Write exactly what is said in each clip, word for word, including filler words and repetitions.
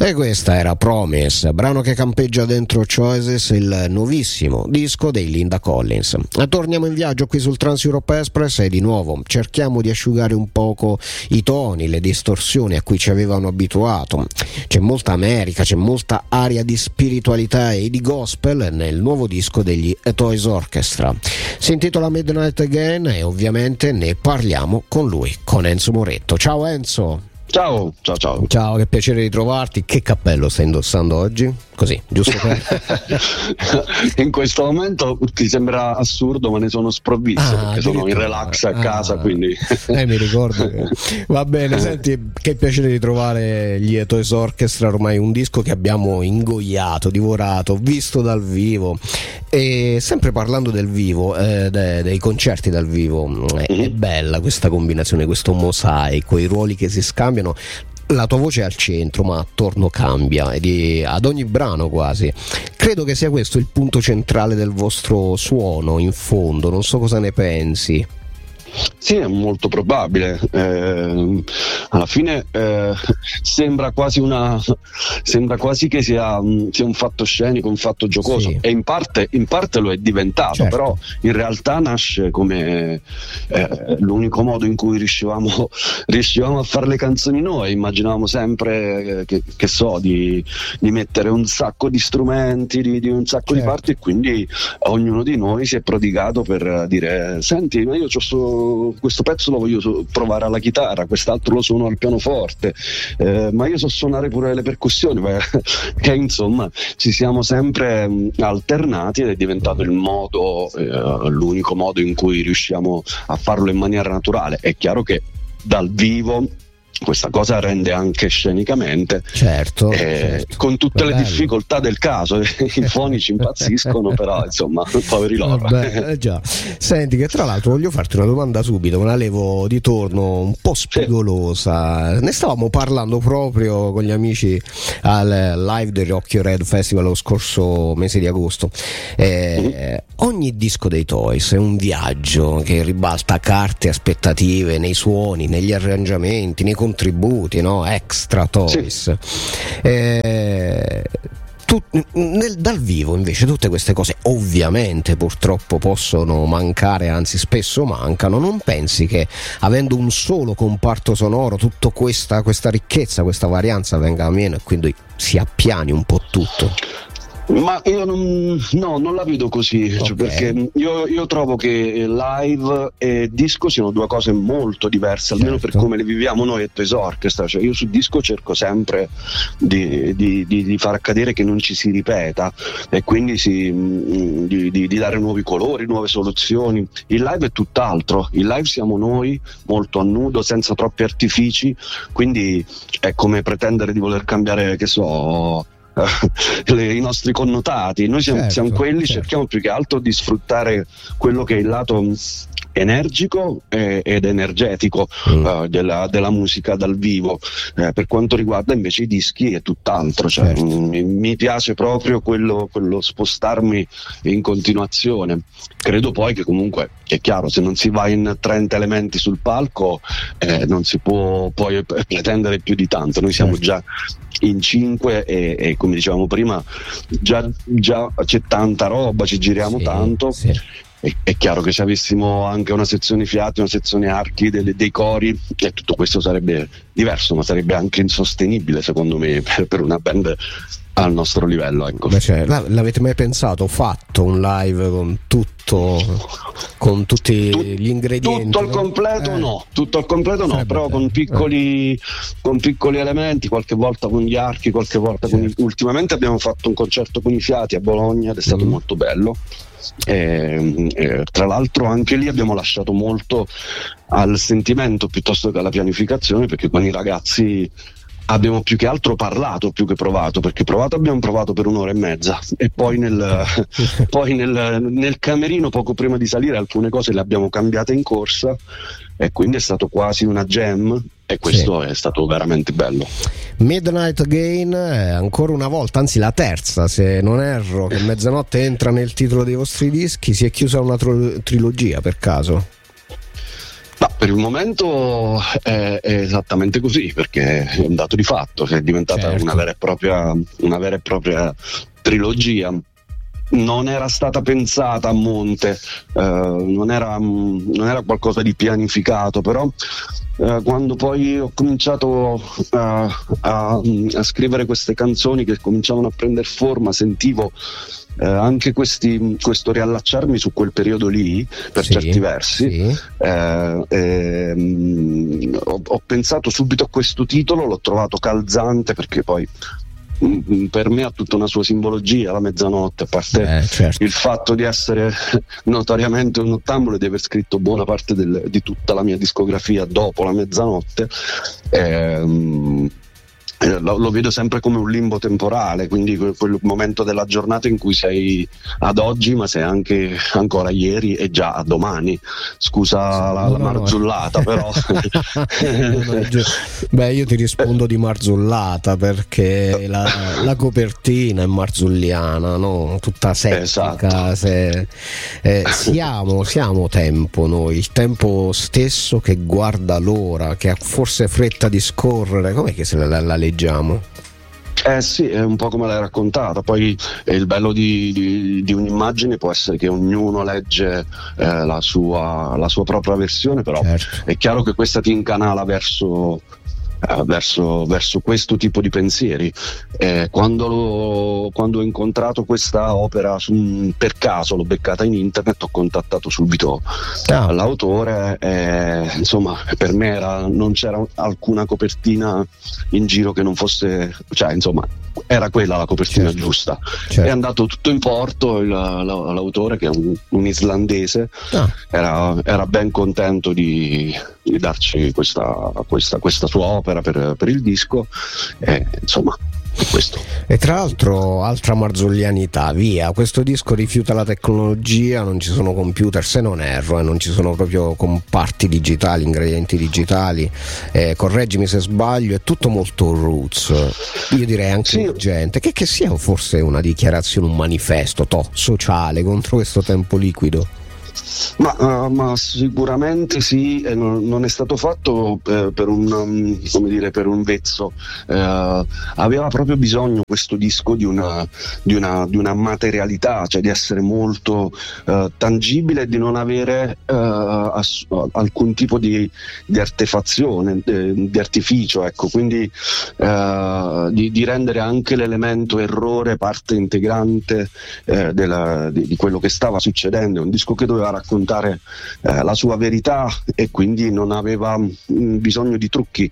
E questa era Promise, brano che campeggia dentro Choices, il nuovissimo disco dei Linda Collins. E torniamo in viaggio qui sul Trans Europe Express e di nuovo cerchiamo di asciugare un poco i toni, le distorsioni a cui ci avevano abituato. C'è molta America, c'è molta aria di spiritualità e di gospel nel nuovo disco degli Toys Orchestra. Si intitola Midnight Again e ovviamente ne parliamo con lui, con Enzo Moretto. Ciao Enzo! Ciao, ciao, ciao. Ciao, che piacere di trovarti. Che cappello stai indossando oggi? Così, giusto per... In questo momento ti sembra assurdo, ma ne sono sprovvisto, ah, perché sono in relax a casa, ah, quindi... Eh, mi ricordo che... Va bene, senti, che piacere di trovare gli Toys Orchestra, ormai un disco che abbiamo ingoiato, divorato, visto dal vivo. E sempre parlando del vivo, eh, de- dei concerti dal vivo, è, mm-hmm. è bella questa combinazione, questo mosaico, i ruoli che si scambiano. La tua voce è al centro, ma attorno cambia, ed è ad ogni brano quasi. Credo che sia questo il punto centrale del vostro suono, in fondo. Non so cosa ne pensi. Sì, è molto probabile. Eh, alla fine eh, sembra quasi una sembra quasi che sia, sia un fatto scenico, un fatto giocoso, sì. E in parte, in parte lo è diventato, certo. Però in realtà nasce come eh, l'unico modo in cui riuscivamo, riuscivamo a fare le canzoni noi. Immaginavamo sempre eh, che, che so di, di mettere un sacco di strumenti, di, di un sacco certo. di parti, e quindi ognuno di noi si è prodigato per dire: senti, ma io c'ho so questo pezzo lo voglio provare alla chitarra, quest'altro lo suono al pianoforte, eh, ma io so suonare pure le percussioni, che insomma ci siamo sempre mh, alternati, ed è diventato il modo, eh, l'unico modo in cui riusciamo a farlo in maniera naturale. È chiaro che dal vivo questa cosa rende anche scenicamente, certo, eh, certo. con tutte Bello. Le difficoltà del caso. I fonici impazziscono, però insomma, poveri loro. Vabbè, eh già. Senti, che tra l'altro voglio farti una domanda subito, me la levo di torno, un po' spigolosa. Sì. Ne stavamo parlando proprio con gli amici al live del Rocky Red Festival lo scorso mese di agosto. Eh, mm-hmm. Ogni disco dei Toys è un viaggio che ribalta carte, aspettative nei suoni, negli arrangiamenti, nei contributi, no? Extra Toys. Sì. Eh, tu, nel, dal vivo invece tutte queste cose ovviamente purtroppo possono mancare, anzi spesso mancano. Non pensi che avendo un solo comparto sonoro tutta questa, questa ricchezza, questa varianza venga meno e quindi si appiani un po' tutto? Ma io non, no, non la vedo così, okay. Cioè, perché io, io trovo che live e disco siano due cose molto diverse, almeno certo. Per come le viviamo noi a Toys Orchestra. Cioè, io su disco cerco sempre di, di, di, di far accadere che non ci si ripeta, e quindi si, di, di, di dare nuovi colori, nuove soluzioni. Il live è tutt'altro, il live siamo noi molto a nudo, senza troppi artifici, quindi è come pretendere di voler cambiare, che so, Le, i nostri connotati. Noi siamo, certo, siamo quelli, certo. Cerchiamo più che altro di sfruttare quello che è il lato energico e, ed energetico mm. uh, della, della musica dal vivo. Eh, per quanto riguarda invece i dischi è tutt'altro, cioè, certo. m- mi piace proprio quello, quello spostarmi in continuazione. Credo poi che comunque è chiaro, se non si va in trenta elementi sul palco eh, non si può poi pretendere più di tanto. Noi siamo certo. già in cinque e, e come dicevamo prima già, già c'è tanta roba, ci giriamo sì, tanto sì. È, è chiaro che se avessimo anche una sezione fiati, una sezione archi, delle, dei cori, e tutto questo sarebbe diverso, ma sarebbe anche insostenibile secondo me per, per una band al nostro livello, ecco. Beh, cioè, l'avete mai pensato, fatto un live con tutto, con tutti Tut, gli ingredienti? Tutto al completo eh. no, tutto al completo no, però con piccoli, eh. con piccoli elementi, qualche volta con gli archi, qualche volta certo. con i, ultimamente abbiamo fatto un concerto con i fiati a Bologna ed è stato mm. molto bello. E, e, tra l'altro anche lì abbiamo lasciato molto al sentimento piuttosto che alla pianificazione, perché con i ragazzi abbiamo più che altro parlato più che provato, perché provato abbiamo provato per un'ora e mezza e poi nel, poi nel, nel camerino poco prima di salire alcune cose le abbiamo cambiate in corsa, e quindi è stato quasi una jam, e questo sì. è stato veramente bello. Midnight Again è ancora una volta, anzi la terza se non erro, che Mezzanotte entra nel titolo dei vostri dischi. Si è chiusa una tro- trilogia per caso? Ma per il momento è, è esattamente così, perché è un dato di fatto, è diventata certo. una vera e propria una vera e propria trilogia. Non era stata pensata a monte, eh, non era, non era qualcosa di pianificato, però eh, quando poi ho cominciato a, a, a scrivere queste canzoni che cominciavano a prendere forma, sentivo Eh, anche questi, questo riallacciarmi su quel periodo lì per sì, certi versi sì. eh, eh, mh, ho, ho pensato subito a questo titolo, l'ho trovato calzante perché poi mh, per me ha tutta una sua simbologia la mezzanotte, a parte eh, certo. il fatto di essere notoriamente un nottambulo e di aver scritto buona parte del, di tutta la mia discografia dopo la mezzanotte. eh, mh, Lo, lo vedo sempre come un limbo temporale, quindi quel momento della giornata in cui sei ad oggi ma sei anche ancora ieri e già a domani. Scusa la, no, la marzullata no. però no, no, beh, io ti rispondo di marzullata perché la, la copertina è marzulliana, no? Tutta secca. Esatto. Se, eh, siamo, siamo tempo noi, il tempo stesso che guarda l'ora, che ha forse fretta di scorrere. Com'è che se la, la leggiamo? Eh sì, è un po' come l'hai raccontata. Poi eh, il bello di, di, di un'immagine può essere che ognuno legge eh, la, sua, la sua propria versione, però certo. è chiaro che questa ti incanala verso eh, verso, verso questo tipo di pensieri. Eh, quando, lo, quando ho incontrato questa opera su, per caso, l'ho beccata in internet, ho contattato subito ah. l'autore, eh, insomma per me era, non c'era alcuna copertina in giro che non fosse, cioè insomma era quella la copertina certo. giusta. Certo. È andato tutto in porto, il, l'autore, che è un, un islandese, ah. era, era ben contento di, di darci questa, questa, questa sua opera per, per il disco, e insomma questo. E tra l'altro, altra marzullianità, via, questo disco rifiuta la tecnologia, non ci sono computer, se non erro, eh, non ci sono proprio comparti digitali, ingredienti digitali, eh, correggimi se sbaglio, è tutto molto roots, io direi anche sì. urgente, che, che sia forse una dichiarazione, un manifesto to, sociale contro questo tempo liquido. Ma, uh, ma sicuramente sì, e non, non è stato fatto eh, per un um, come dire per un vezzo. Eh, aveva proprio bisogno questo disco di una, di una, di una materialità, cioè di essere molto uh, tangibile e di non avere uh, ass- alcun tipo di, di artefazione, di, di artificio, ecco, quindi uh, di, di rendere anche l'elemento errore parte integrante eh, della, di, di quello che stava succedendo. È un disco che doveva raccontare eh, la sua verità e quindi non aveva mh, bisogno di trucchi.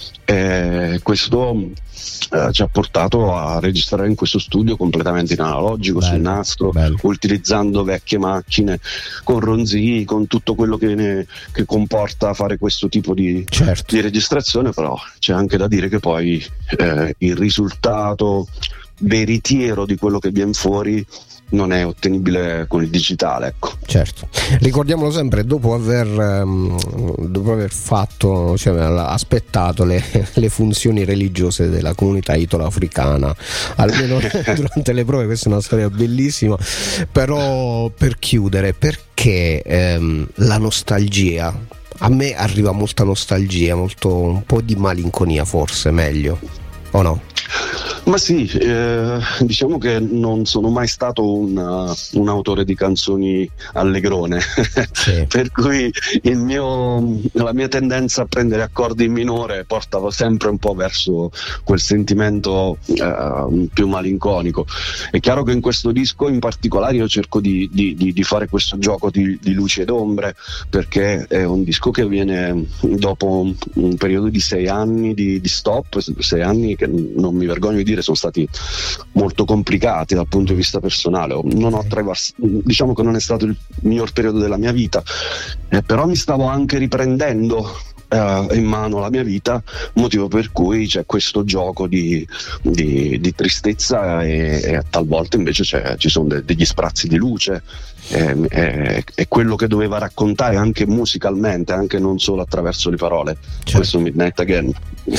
Eh, questo eh, ci ha portato a registrare in questo studio completamente in analogico, bello, sul nastro, bello. Utilizzando vecchie macchine con ronzii, con tutto quello che, ne, che comporta fare questo tipo di, certo. di registrazione. Però c'è anche da dire che poi eh, il risultato veritiero di quello che viene fuori non è ottenibile con il digitale, ecco. Certo, ricordiamolo sempre, dopo aver um, dopo aver fatto, cioè aspettato le, le funzioni religiose della comunità italo-africana, almeno durante le prove. Questa è una storia bellissima. Però per chiudere, perché um, la nostalgia? A me arriva molta nostalgia, molto, un po' di malinconia, forse meglio, o no? Ma sì, eh, diciamo che non sono mai stato un, un autore di canzoni allegrone, sì. Per cui il mio, la mia tendenza a prendere accordi in minore portava sempre un po' verso quel sentimento eh, più malinconico. È chiaro che in questo disco in particolare io cerco di, di, di, di fare questo gioco di, di luci ed ombre, perché è un disco che viene dopo un periodo di sei anni di, di stop, sei anni che non mi vergogno di dire sono stati molto complicati dal punto di vista personale. Non ho attraversato, diciamo che non è stato il miglior periodo della mia vita, eh, però mi stavo anche riprendendo eh, in mano la mia vita, motivo per cui c'è questo gioco di, di, di tristezza e, e talvolta invece c'è, ci sono de, degli sprazzi di luce. È, è, è quello che doveva raccontare anche musicalmente, anche non solo attraverso le parole. Certo. Questo Midnight Again.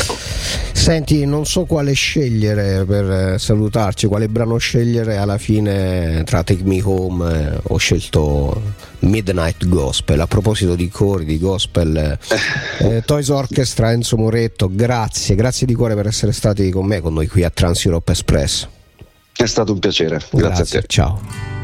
Senti, non so quale scegliere per salutarci, quale brano scegliere alla fine tra Take Me Home. Eh, ho scelto Midnight Gospel. A proposito di cori, di gospel, eh, Toys Orchestra, Enzo Moretto, grazie, grazie di cuore per essere stati con me, con noi qui a Trans Europe Express. È stato un piacere, grazie, grazie a te. Ciao.